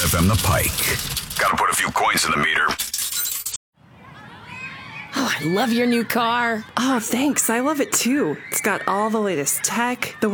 FM The Pike. Gotta put a few coins in the meter. Oh, I love your new car. Oh, thanks. I love it too. It's got all the latest tech. The